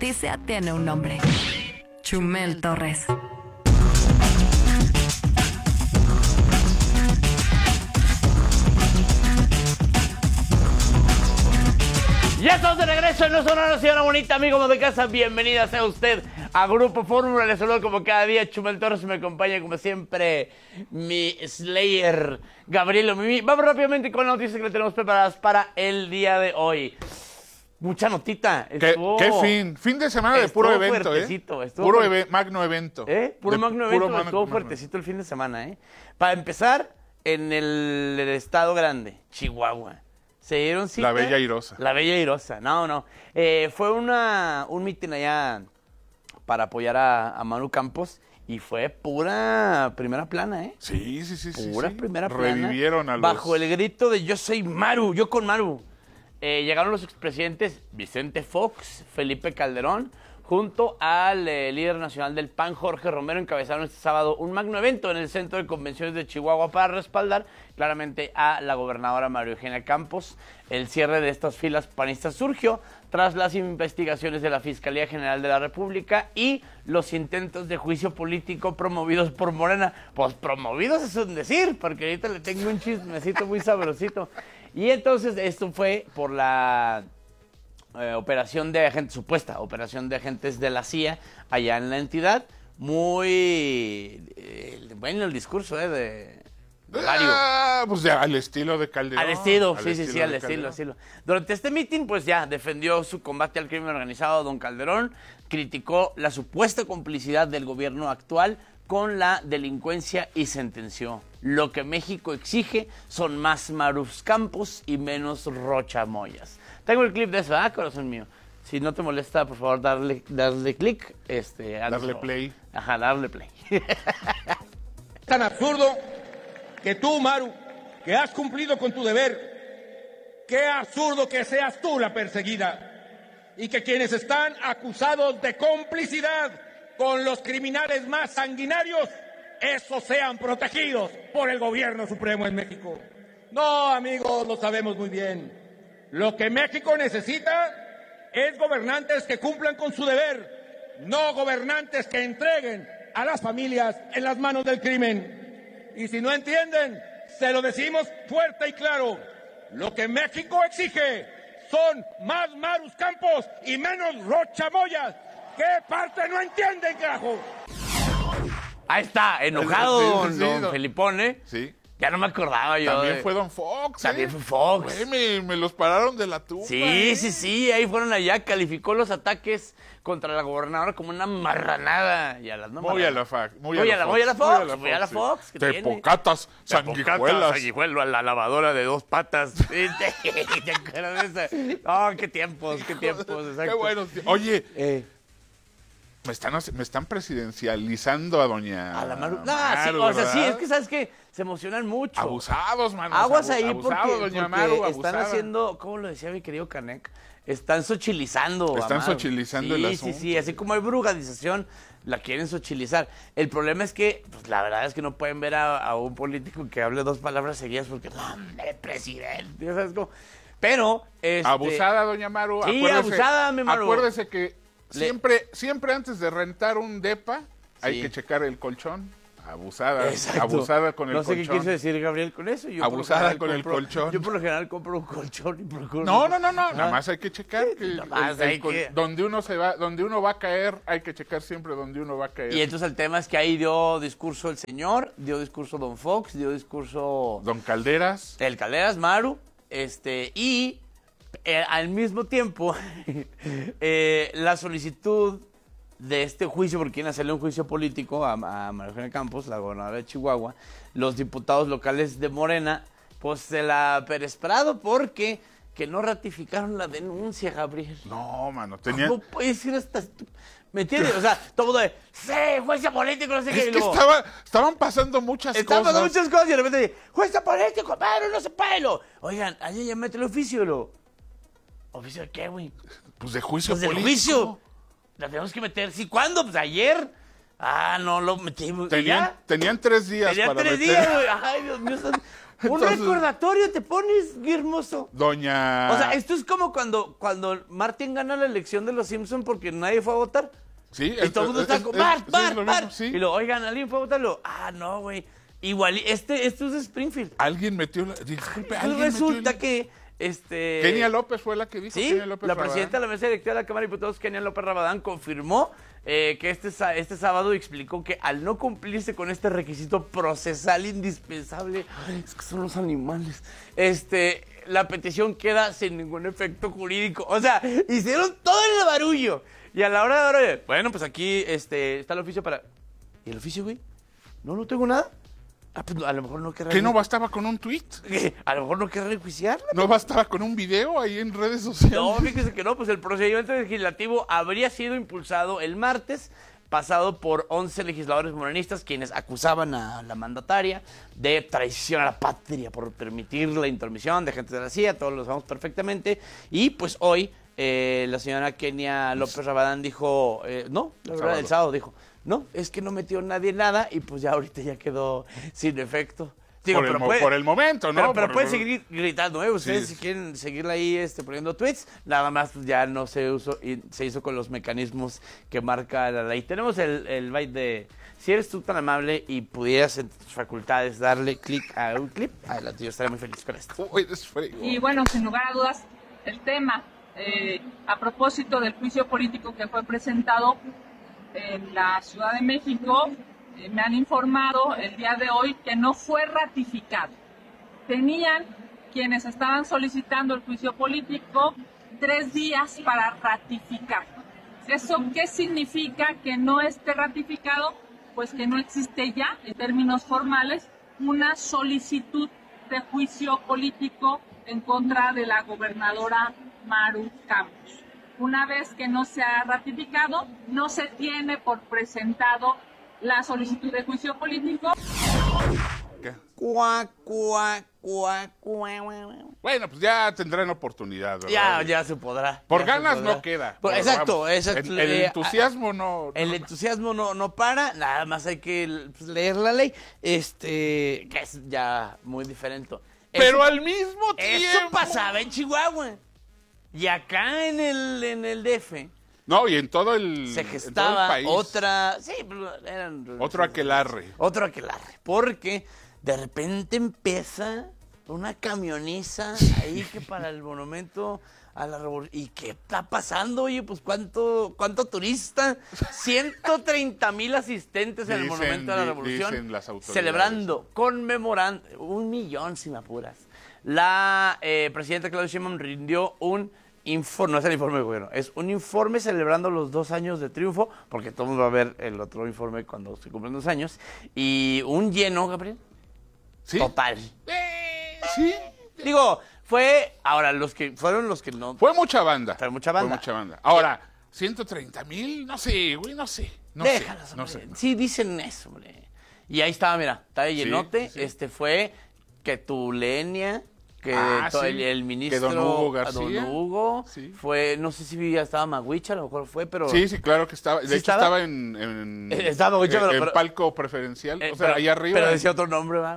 noticia tiene un nombre. Chumel Torres. Ya estamos de regreso en Los Sonoros, señora bonita, amigos de casa. Bienvenida sea usted a Grupo Fórmula. Les saludo como cada día Chumel Torres. Me acompaña como siempre mi Slayer, Gabriel Mimi. Vamos rápidamente con las noticias que le tenemos preparadas para el día de hoy. Mucha notita. ¿Qué fin de semana de puro evento, puro magno evento. Puro magno evento, estuvo fuertecito el fin de semana, Para empezar, en el estado grande, Chihuahua. Se dieron cita. La Bella Airosa. La Bella Airosa, no. Fue un mitin allá para apoyar a Maru Campos y fue pura primera plana, Sí. Pura primera plana. Revivieron a los... Bajo el grito de yo soy Maru, yo con Maru. Llegaron los expresidentes Vicente Fox, Felipe Calderón, junto al líder nacional del PAN, Jorge Romero, encabezaron este sábado un magno evento en el Centro de Convenciones de Chihuahua para respaldar claramente a la gobernadora María Eugenia Campos. El cierre de estas filas panistas surgió tras las investigaciones de la Fiscalía General de la República y los intentos de juicio político promovidos por Morena. Pues promovidos es un decir, porque ahorita le tengo un chismecito muy sabrosito. Y entonces esto fue por la... supuesta operación de agentes de la CIA allá en la entidad. Muy bueno el discurso de Mario. Pues ya, al estilo de Calderón. Al estilo. Durante este mitin, pues ya defendió su combate al crimen organizado. Don Calderón criticó la supuesta complicidad del gobierno actual con la delincuencia y sentenció: lo que México exige son más Marus Campos y menos Rocha Moyas. Tengo el clip de eso, corazón mío. Si no te molesta, por favor, darle clic. Darle play. Ajá, darle play. Tan absurdo que tú, Maru, que has cumplido con tu deber, qué absurdo que seas tú la perseguida y que quienes están acusados de complicidad con los criminales más sanguinarios, esos sean protegidos por el gobierno supremo en México. No, amigos, lo sabemos muy bien. Lo que México necesita es gobernantes que cumplan con su deber, no gobernantes que entreguen a las familias en las manos del crimen. Y si no entienden, se lo decimos fuerte y claro. Lo que México exige son más Marus Campos y menos Rocha Moyas. ¿Qué parte no entienden, carajo? Ahí está, enojado Sí, don Felipón, Sí. Ya no me acordaba yo. También fue don Fox. También fue Fox. Güey, me los pararon de la tumba. Sí, ahí fueron allá, calificó los ataques contra la gobernadora como una marranada. Y a las no Muy a la Fox. Muy a la Fox. Tepocatas, sanguijuelas. A la lavadora de dos patas. ¿Te acuerdas de esa? Oh, qué tiempos. Exacto. Qué buenos tiempos. Oye, me están presidencializando a doña a la Maru. Maru, sí, es que sabes que se emocionan mucho. Abusados, mano. Aguas ahí abusado, porque doña Maru, están abusada. haciendo, ¿cómo lo decía mi querido Canek? Están sochilizando. Están sochilizando el asunto. Sí, así como hay brugadización, la quieren sochilizar. El problema es que, pues, la verdad es que no pueden ver a un político que hable dos palabras seguidas porque, no, hombre, presidente, ¿sabes cómo? Pero, abusada, doña Maru. Sí, abusada, mi Maru. Acuérdese que siempre antes de rentar un depa, hay que checar el colchón. Abusada. Exacto. Abusada con el colchón. No sé qué quiso decir Gabriel con eso. Abusada con el colchón. Yo por lo general compro un colchón y procuro... No. Nada más hay que checar. Donde uno va a caer, hay que checar siempre donde uno va a caer. Y entonces el tema es que ahí dio discurso el señor, dio discurso don Fox, dio discurso... Don Calderas. El Calderas, Maru, y al mismo tiempo la solicitud de este juicio, porque quieren hacerle un juicio político a María Eugenia Campos, la gobernadora de Chihuahua, los diputados locales de Morena, pues se la peresprado porque que no ratificaron la denuncia, Gabriel. No, mano, ¿Cómo puede ser hasta... ¿Me entiendes? O sea, todo de, sí, juicio político, no sé qué. Es que estaban pasando muchas cosas. Estaban pasando muchas cosas y de repente, juicio político, pero no se puede. Oigan, ayer ya mete el oficio, ¿Oficio de qué, güey? Pues de juicio político. Del juicio. La tenemos que meter. ¿Sí? ¿Cuándo? Pues ayer. No lo metí. Tenían 3 días para meter. Tenían 3 días, güey. Ay, Dios mío. Un recordatorio te pones, qué hermoso. Doña... O sea, esto es como cuando Martin gana la elección de los Simpsons porque nadie fue a votar. Sí, y todo el mundo está como, Bart. Sí. Y luego, oigan, ¿alguien fue a votarlo? No, güey. Igual, esto es de Springfield. Alguien metió la... Disculpe, Pues alguien resulta metió que... Kenia López fue la que dijo. Sí, Kenia López la Rabadán. presidenta de la mesa directiva de la Cámara de Diputados, Kenia López Rabadán, confirmó que este sábado explicó que al no cumplirse con este requisito procesal indispensable, es que son los animales, la petición queda sin ningún efecto jurídico. O sea, hicieron todo el barullo. Y a la hora de ahora, bueno, pues aquí está el oficio para... ¿Y el oficio, güey? No tengo nada. Pues a lo mejor no querrá... ¿Que no bastaba con un tweet? A lo mejor no querrá enjuiciarla. ¿No bastaba con un video ahí en redes sociales? No, fíjese que no, pues el procedimiento legislativo habría sido impulsado el martes pasado por 11 legisladores morenistas quienes acusaban a la mandataria de traición a la patria por permitir la intromisión de gente de la CIA, todos lo sabemos perfectamente, y pues hoy la señora Kenia López Rabadán dijo, no, la verdad, el sábado dijo, no, es que no metió nadie nada y pues ya ahorita ya quedó sin efecto. Digo, por el momento, ¿no? Pero pueden seguir gritando, ¿eh? Ustedes si quieren seguirla ahí poniendo tweets, nada más pues, ya no se hizo con los mecanismos que marca la ley. Tenemos el byte de... Si eres tú tan amable y pudieras en tus facultades darle clic a un clip, adelante, yo estaría muy feliz con esto. Y bueno, sin lugar a dudas, el tema, a propósito del juicio político que fue presentado en la Ciudad de México, me han informado el día de hoy que no fue ratificado. Tenían quienes estaban solicitando el juicio político 3 días para ratificar. ¿Eso qué significa que no esté ratificado? Pues que no existe ya, en términos formales, una solicitud de juicio político en contra de la gobernadora Maru Campos. Una vez que no se ha ratificado, no se tiene por presentado la solicitud de juicio político. ¿Qué? Bueno, pues ya tendrán oportunidad, ¿verdad? Ya se podrá. Por ganas no queda. Exacto. El entusiasmo no... El entusiasmo no para, nada más hay que leer la ley, que es ya muy diferente. Pero al mismo tiempo... Eso pasaba en Chihuahua. Y acá en el DF... No, y en todo el se gestaba país. otra... Sí, otro aquelarre. Otro aquelarre. Porque de repente empieza una camioniza ahí que para el monumento a la revolución... ¿Y qué está pasando? Oye, pues ¿cuánto turista? 130,000 asistentes en el monumento a la revolución. Dicen las autoridades. Celebrando, conmemorando. 1 millón, si me apuras. La presidenta Claudia Sheinbaum rindió un informe, no es el informe de gobierno, es un informe celebrando los 2 años de triunfo, porque todo el mundo va a ver el otro informe cuando se cumplen 2 años, y un lleno, Gabriel, ¿sí? Total. Sí. Digo, ahora, fueron los que no... Fue mucha banda. Fue mucha banda. Ahora, 130,000, no sé, güey, no sé. Déjalos, no sé. Sí, dicen eso, hombre. Y ahí estaba, mira, está de llenote, sí. Fue que Tulenia... Que el ministro que don Hugo García, don Hugo sí. Fue, no sé si ya estaba Maguicha, a lo mejor fue, pero... Sí, claro que estaba. De hecho, estaba en palco preferencial, o sea, ahí arriba. Pero decía otro nombre, ¿va?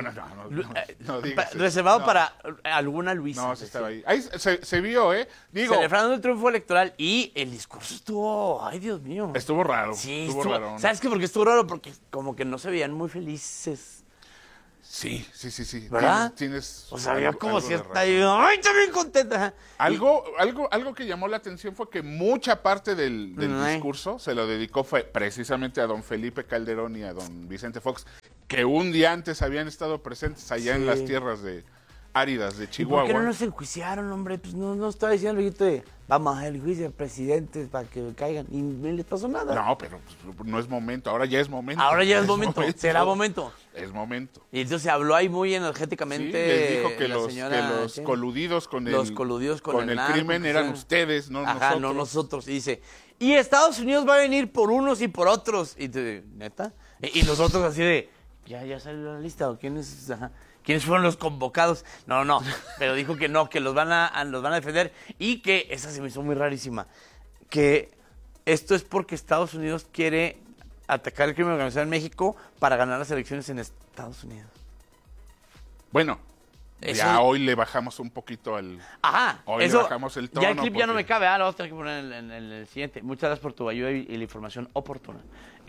No digas eso. Reservado para alguna Luisa. No, sí estaba ahí. Ahí se vio, Digo... Celebrando el triunfo electoral y el discurso estuvo... Ay, Dios mío. Estuvo raro. Sí, estuvo raro. ¿Sabes qué? Porque estuvo raro, porque como que no se veían muy felices. Sí. ¿Verdad? Tienes o sea, había como cierta... ¡Ay, estoy bien contenta! Algo que llamó la atención fue que mucha parte del discurso se lo dedicó precisamente a don Felipe Calderón y a don Vicente Fox, que un día antes habían estado presentes allá en las tierras áridas de Chihuahua. ¿Por qué no nos enjuiciaron, hombre? Pues no estaba diciendo el viejito de vamos al juicio de presidentes para que caigan y no les pasó nada. No, pero pues, no es momento, ahora ya es momento. Será momento. Es momento. Y entonces se habló ahí muy energéticamente. Sí, les dijo que los coludidos con el crimen eran ustedes, no nosotros. Ajá, no nosotros. Y dice, y Estados Unidos va a venir por unos y por otros. Y te, ¿neta? Y nosotros así de, ya salió la lista, ¿o quiénes? Ajá. ¿Quiénes fueron los convocados? No, pero dijo que no, que los van a defender y que, esa se me hizo muy rarísima, que esto es porque Estados Unidos quiere atacar el crimen organizado en México para ganar las elecciones en Estados Unidos. Bueno, Eso- ya hoy le bajamos un poquito al... Ajá, Hoy eso, le bajamos el tono. ya el clip ya no porque- me cabe, lo vamos a tener que poner en el siguiente. Muchas gracias por tu ayuda y la información oportuna.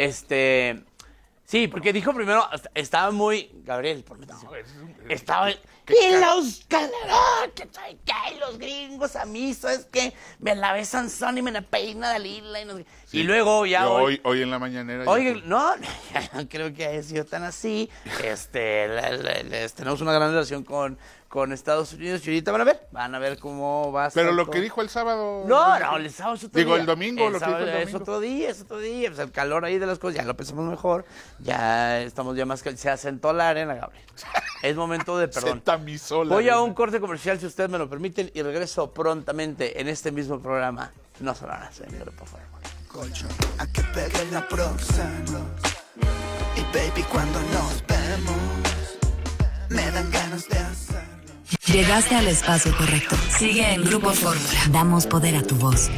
Sí, porque dijo primero, estaba muy... Gabriel, por atención. Estaba... Y los Calderón, que sabe qué, y los gringos a mí, ¿sabes qué? Me lavé Sansón y me la peina Dalila y no sé qué. Sí. Y luego ya... Hoy en la mañanera... ya Oye, fue. no creo que haya sido tan así. Tenemos una gran relación con Estados Unidos y ahorita van a ver cómo va a ser Pero lo todo. que dijo el sábado... No, el sábado es otro Digo, día. el domingo, lo que sábado dijo el es domingo. es otro día. Pues el calor ahí de las cosas, ya lo pensamos mejor. Ya estamos ya más... Se asentó la arena, Gabriel. Es momento de Se perdón. tamizó la Voy a arena. un corte comercial, si ustedes me lo permiten, y regreso prontamente en este mismo programa. No sonarás en Grupo Fórmula. Colchón, a que pegue la Proxano. Y baby, cuando nos vemos, me dan ganas de hacerlo. Llegaste al espacio correcto. Sigue en Grupo Fórmula. Damos poder a tu voz.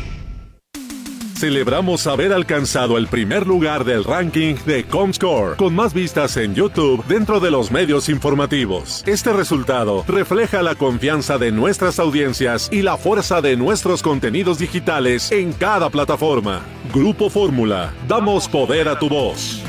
Celebramos haber alcanzado el primer lugar del ranking de Comscore, con más vistas en YouTube dentro de los medios informativos. Este resultado refleja la confianza de nuestras audiencias y la fuerza de nuestros contenidos digitales en cada plataforma. Grupo Fórmula, damos poder a tu voz.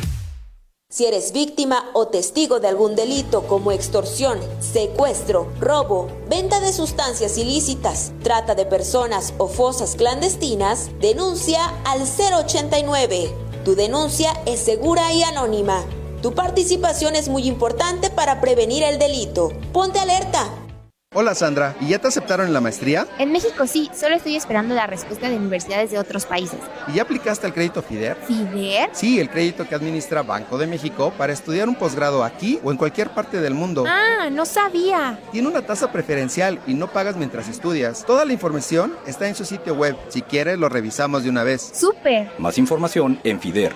Si eres víctima o testigo de algún delito como extorsión, secuestro, robo, venta de sustancias ilícitas, trata de personas o fosas clandestinas, denuncia al 089. Tu denuncia es segura y anónima. Tu participación es muy importante para prevenir el delito. Ponte alerta. Hola Sandra, ¿y ya te aceptaron en la maestría? En México sí, solo estoy esperando la respuesta de universidades de otros países. ¿Y ya aplicaste al crédito FIDER? ¿FIDER? Sí, el crédito que administra Banco de México para estudiar un posgrado aquí o en cualquier parte del mundo. Ah, no sabía. Tiene una tasa preferencial y no pagas mientras estudias. Toda la información está en su sitio web. Si quieres, lo revisamos de una vez. ¡Súper! Más información en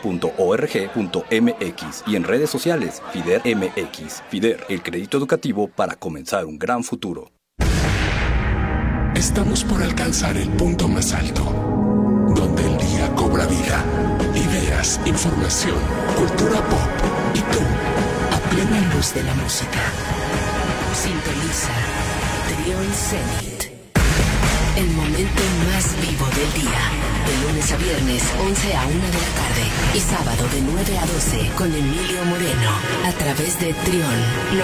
fider.org.mx y en redes sociales FIDER MX. FIDER, el crédito educativo para comenzar un gran futuro. Estamos por alcanzar el punto más alto, donde el día cobra vida. Ideas, información, cultura pop y tú, a plena luz de la música. Sintoniza Trión Zenit. El momento más vivo del día. De lunes a viernes, 11 a 1 de la tarde. Y sábado de 9 a 12 con Emilio Moreno. A través de Trión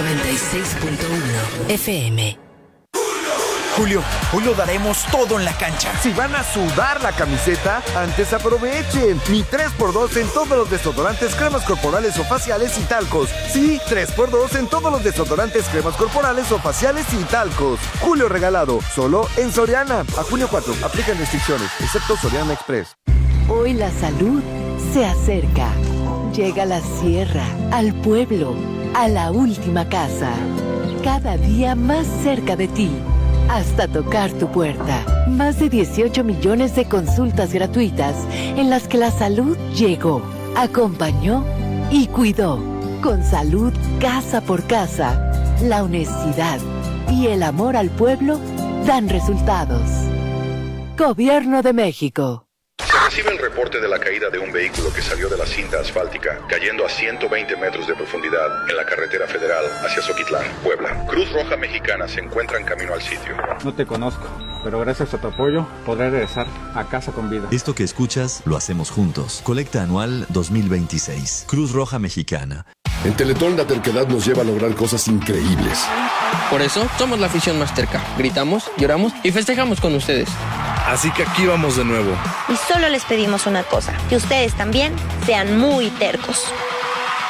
96.1 FM. Julio, hoy lo daremos todo en la cancha. Si van a sudar la camiseta, antes aprovechen. Mi 3x2 en todos los desodorantes, cremas corporales o faciales y talcos. Sí, 3x2 en todos los desodorantes, cremas corporales o faciales y talcos. Julio regalado, solo en Soriana. A junio 4, aplican restricciones, excepto Soriana Express. Hoy la salud se acerca. Llega a la sierra, al pueblo, a la última casa. Cada día más cerca de ti. Hasta tocar tu puerta. Más de 18 millones de consultas gratuitas en las que la salud llegó, acompañó y cuidó. Con salud casa por casa, la honestidad y el amor al pueblo dan resultados. Gobierno de México. Se recibe el reporte de la caída de un vehículo que salió de la cinta asfáltica, cayendo a 120 metros de profundidad en la carretera federal hacia Zoquitlán, Puebla. Cruz Roja Mexicana se encuentra en camino al sitio. No te conozco, pero gracias a tu apoyo podré regresar a casa con vida. Esto que escuchas lo hacemos juntos. Colecta anual 2026. Cruz Roja Mexicana. En Teletón la terquedad nos lleva a lograr cosas increíbles. Por eso somos la afición más terca. Gritamos, lloramos y festejamos con ustedes. Así que aquí vamos de nuevo. Y solo les pedimos una cosa, que ustedes también sean muy tercos.